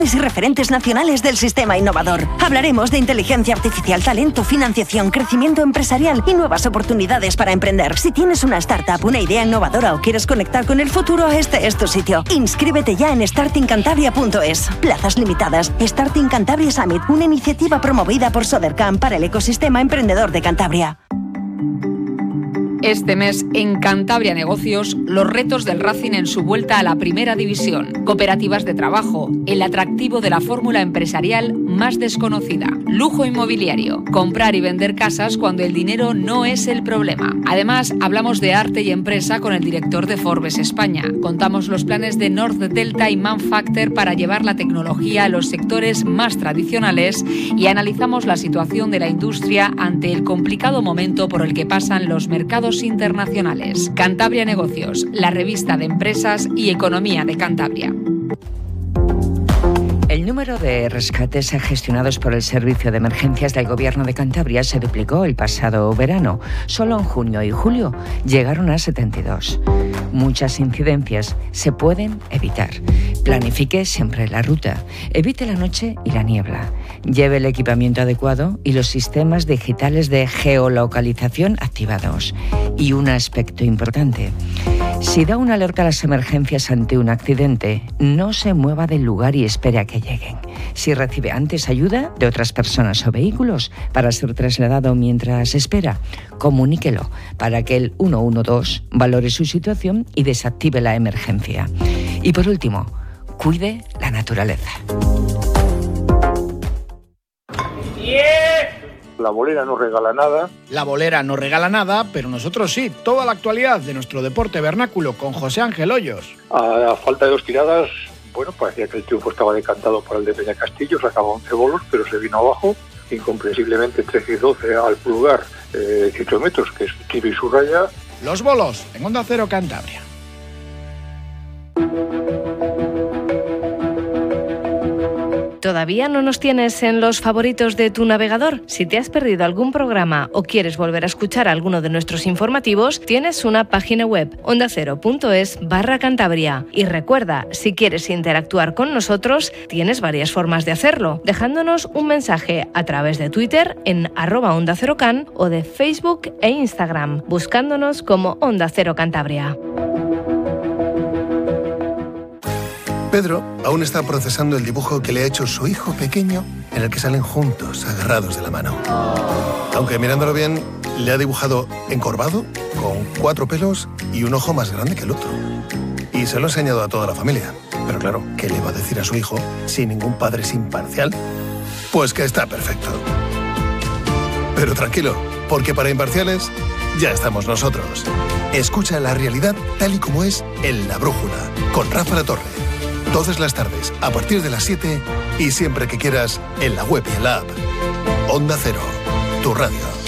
y referentes nacionales del sistema innovador. Hablaremos de inteligencia artificial, talento, financiación, crecimiento empresarial y nuevas oportunidades para emprender. Si tienes una startup, una idea innovadora o quieres conectar con el futuro, este es tu sitio. Inscríbete ya en startingcantabria.es. Plazas limitadas. Starting Cantabria Summit, una iniciativa promovida por Sodercam para el ecosistema emprendedor de Cantabria. Este mes, en Cantabria Negocios, los retos del Racing en su vuelta a la primera división. Cooperativas de trabajo, el atractivo de la fórmula empresarial más desconocida. Lujo inmobiliario, comprar y vender casas cuando el dinero no es el problema. Además, hablamos de arte y empresa con el director de Forbes España. Contamos los planes de North Delta y Manfactor para llevar la tecnología a los sectores más tradicionales y analizamos la situación de la industria ante el complicado momento por el que pasan los mercados internacionales. Cantabria Negocios, la revista de empresas y economía de Cantabria. El número de rescates gestionados por el Servicio de Emergencias del Gobierno de Cantabria se duplicó el pasado verano. Solo en junio y julio llegaron a 72. Muchas incidencias se pueden evitar. Planifique siempre la ruta. Evite la noche y la niebla. Lleve el equipamiento adecuado y los sistemas digitales de geolocalización activados. Y un aspecto importante. Si da una alerta a las emergencias ante un accidente, no se mueva del lugar y espere a que lleguen. Si recibe antes ayuda de otras personas o vehículos para ser trasladado mientras espera, comuníquelo para que el 112 valore su situación y desactive la emergencia. Y por último, cuide la naturaleza. La bolera no regala nada. La bolera no regala nada, pero nosotros sí. Toda la actualidad de nuestro deporte vernáculo con José Ángel Hoyos. A falta de 2 tiradas, bueno, parecía que el triunfo estaba decantado por el de Peñacastillo, sacaba 11 bolos, pero se vino abajo, incomprensiblemente 13 y 12 al pulgar, 18 metros, que es tiro y su raya. Los bolos, en Onda Cero Cantabria. ¿Todavía no nos tienes en los favoritos de tu navegador? Si te has perdido algún programa o quieres volver a escuchar alguno de nuestros informativos, tienes una página web, ondacero.es/Cantabria. Y recuerda, si quieres interactuar con nosotros, tienes varias formas de hacerlo, dejándonos un mensaje a través de Twitter en @OndaCeroCan o de Facebook e Instagram, buscándonos como Onda Cero Cantabria. Pedro aún está procesando el dibujo que le ha hecho su hijo pequeño, en el que salen juntos, agarrados de la mano. Aunque mirándolo bien, le ha dibujado encorvado, con 4 pelos y un ojo más grande que el otro. Y se lo ha enseñado a toda la familia. Pero claro, ¿qué le va a decir a su hijo si ningún padre es imparcial? Pues que está perfecto. Pero tranquilo, porque para imparciales ya estamos nosotros. Escucha la realidad tal y como es en La Brújula, con Rafa La Torre. Todas las tardes, a partir de las 7 y siempre que quieras, en la web y en la app. Onda Cero, tu radio.